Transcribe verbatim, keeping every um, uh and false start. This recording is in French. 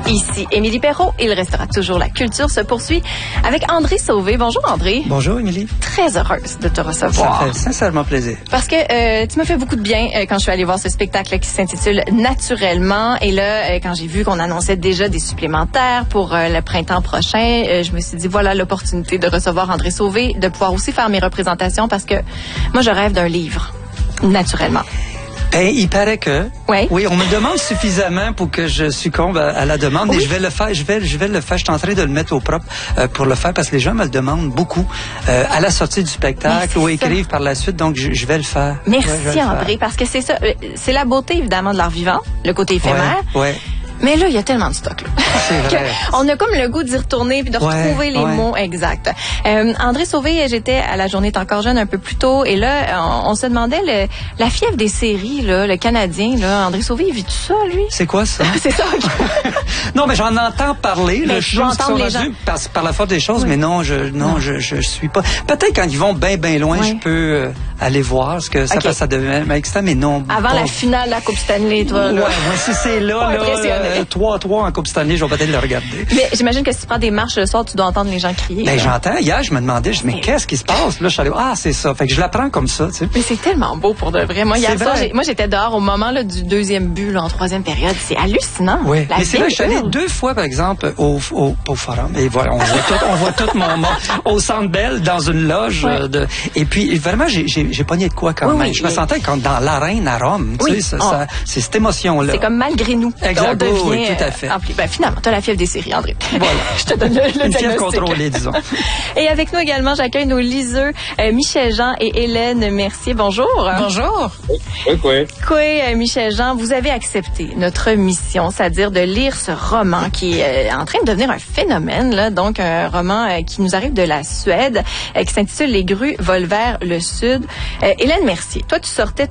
Ici Émilie Perrault. Il restera toujours la culture se poursuit avec André Sauvé. Bonjour André. Bonjour Émilie. Très heureuse de te recevoir. Ça fait sincèrement plaisir. Parce que euh, tu m'as fait beaucoup de bien euh, quand je suis allée voir ce spectacle qui s'intitule Naturellement. Et là, euh, quand j'ai vu qu'on annonçait déjà des supplémentaires pour euh, le printemps prochain, euh, je me suis dit voilà l'opportunité de recevoir André Sauvé, de pouvoir aussi faire mes représentations parce que moi je rêve d'un livre. Naturellement. Ben, il paraît que. Oui. Oui, on me demande suffisamment pour que je succombe à, à la demande. Oui. Et je vais le faire. Je vais, je vais le faire. Je suis en train de le mettre au propre euh, pour le faire parce que les gens me le demandent beaucoup euh, à la sortie du spectacle ou écrivent par la suite. Donc, je, je vais le faire. Merci ouais, le André, faire. parce que c'est ça. C'est la beauté évidemment de l'art vivant, le côté éphémère. Ouais. ouais. Mais là, il y a tellement de stock. Là. C'est vrai. On a comme le goût d'y retourner puis de retrouver ouais, les ouais. mots exacts. Euh, André Sauvé, j'étais à la Journée est encore jeune un peu plus tôt et là, on, on se demandait le, la fièvre des séries, là, le Canadien. Là, André Sauvé, il vit tout ça, lui? C'est quoi ça? C'est ça. Non, mais j'en entends parler. Mais Là, je je pense entends qu'ils les sont gens. rendus par, par la force des choses, oui. mais non, je non, non. Je, je, je suis pas. Peut-être quand ils vont bien, bien loin, oui. je peux euh, aller voir ce que ça, okay. ça devient extra, mais non. Avant pas. la finale de la Coupe Stanley, toi. Là. Ouais, ouais, si c'est là, là, trois à trois en Coupe Stanley, je vais peut-être le regarder. Mais j'imagine que si tu prends des marches le soir, tu dois entendre les gens crier. Ben, là. j'entends. Hier, je me demandais, je dis, mais, mais qu'est-ce qui se passe? Là, je suis allé, ah, c'est ça. Fait que je l'apprends comme ça, tu sais. Mais c'est tellement beau pour de vrai. Moi, hier soir, moi, j'étais dehors au moment là, du deuxième but, là, en troisième période. C'est hallucinant. Oui. La mais c'est vrai, je suis allé hurle. deux fois, par exemple, au, au, au forum. Et voilà, on voit tout, on voit tout mon monde au Centre Bell, dans une loge. Ouais. De, et puis, vraiment, j'ai, j'ai, j'ai pogné de quoi quand oui, même. Oui, je me oui. sentais comme dans l'arène à Rome. Oui. Tu sais, ça, Oh. ça, c'est cette émotion-là. C'est comme malgré nous. Exact. On devient, oui, tout à fait. Euh, ben, finalement, tu as la fièvre des séries, André. Voilà. Je te donne le, le Une fièvre diagnostic. contrôlée, disons. Et avec nous également, j'accueille nos liseux, euh, Michel Jean et Hélène Mercier. Bonjour. Bonjour. Oui, oui. Coué, euh, Michel Jean, vous avez accepté notre mission, c'est-à-dire de lire ce roman qui est euh, en train de devenir un phénomène, là, donc un roman euh, qui nous arrive de la Suède, euh, qui s'intitule Les grues volent vers le sud. Euh, Hélène Mercier, toi, tu sortais